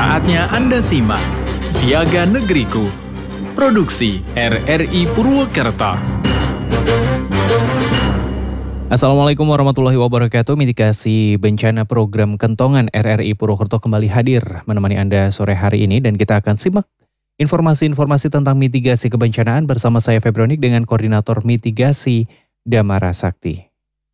Saatnya Anda simak Siaga Negeriku, produksi RRI Purwokerto. Assalamualaikum warahmatullahi wabarakatuh. Mitigasi bencana program Kentongan RRI Purwokerto kembali hadir menemani Anda sore hari ini, dan kita akan simak informasi-informasi tentang mitigasi kebencanaan bersama saya Febronik dengan Koordinator Mitigasi Damara Sakti.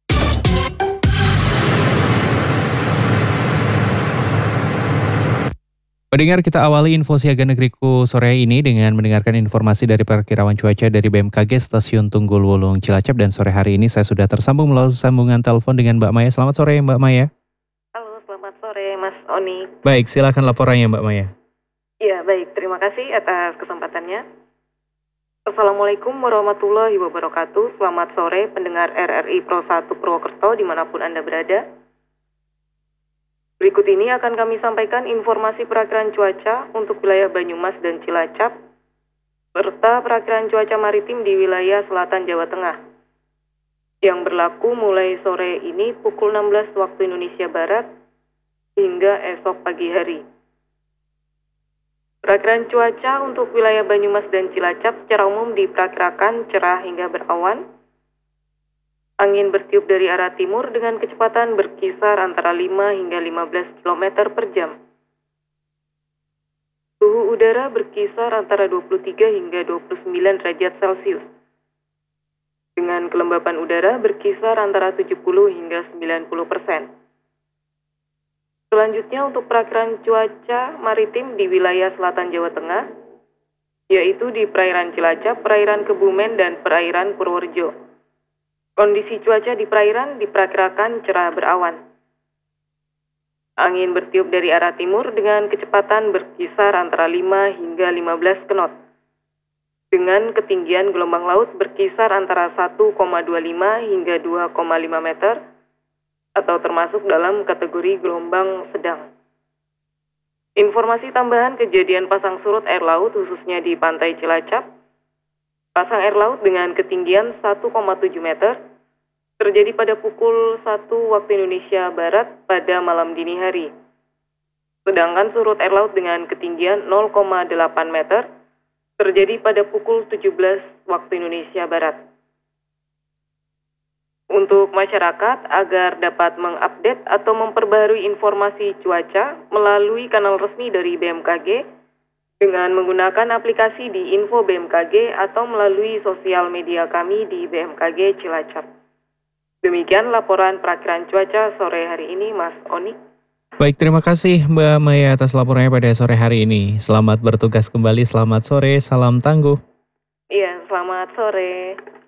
Pendengar, kita awali info Siaga Negeriku sore ini dengan mendengarkan informasi dari perakiraan cuaca dari BMKG Stasiun Tunggul Wulung Cilacap, dan sore hari ini saya sudah tersambung melalui sambungan telepon dengan Mbak Maya. Selamat sore Mbak Maya. Halo, selamat sore Mas Oni. Baik, silakan laporannya Mbak Maya. Ya, baik. Terima kasih atas kesempatannya. Assalamualaikum warahmatullahi wabarakatuh. Selamat sore pendengar RRI Pro 1 Purwokerto dimanapun Anda berada. Berikut ini akan kami sampaikan informasi perakiraan cuaca untuk wilayah Banyumas dan Cilacap, serta perakiraan cuaca maritim di wilayah selatan Jawa Tengah, yang berlaku mulai sore ini pukul 16 waktu Indonesia Barat hingga esok pagi hari. Perakiraan cuaca untuk wilayah Banyumas dan Cilacap secara umum diperkirakan cerah hingga berawan. Angin bertiup dari arah timur dengan kecepatan berkisar antara 5 hingga 15 km per jam. Suhu udara berkisar antara 23 hingga 29 derajat Celcius. Dengan kelembapan udara berkisar antara 70 hingga 90%. Selanjutnya untuk perakiraan cuaca maritim di wilayah selatan Jawa Tengah, yaitu di perairan Cilacap, perairan Kebumen, dan perairan Purworejo. Kondisi cuaca di perairan diperkirakan cerah berawan. Angin bertiup dari arah timur dengan kecepatan berkisar antara 5 hingga 15 knot. Dengan ketinggian gelombang laut berkisar antara 1,25 hingga 2,5 meter atau termasuk dalam kategori gelombang sedang. Informasi tambahan kejadian pasang surut air laut khususnya di pantai Cilacap. Pasang air laut dengan ketinggian 1,7 meter terjadi pada pukul 1 waktu Indonesia Barat pada malam dini hari. Sedangkan surut air laut dengan ketinggian 0,8 meter terjadi pada pukul 17 waktu Indonesia Barat. Untuk masyarakat agar dapat mengupdate atau memperbarui informasi cuaca melalui kanal resmi dari BMKG dengan menggunakan aplikasi di Info BMKG atau melalui sosial media kami di BMKG Cilacap. Demikian laporan perakiraan cuaca sore hari ini, Mas Oni. Baik, terima kasih Mbak Maya atas laporannya pada sore hari ini. Selamat bertugas kembali, selamat sore, salam tangguh. Iya, selamat sore.